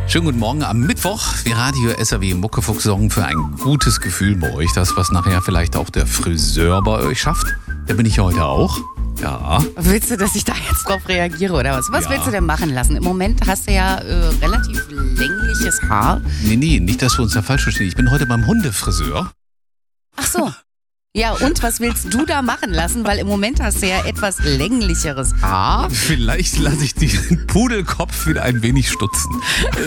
Schönen guten Morgen am Mittwoch. Wir Radio SAW Muckefuchs sorgen für ein gutes Gefühl bei euch. Das, was nachher vielleicht auch der Friseur bei euch schafft. Da bin ich heute auch. Ja. Willst du, dass ich da jetzt drauf reagiere oder was? Was Ja. willst du denn machen lassen? Im Moment hast du ja relativ längliches Haar. Nee, nicht, dass wir uns da falsch verstehen. Ich bin heute beim Hundefriseur. Ach so. Ja, und was willst du da machen lassen? Weil im Moment hast du ja etwas länglicheres Haar. Vielleicht lasse ich den Pudelkopf wieder ein wenig stutzen.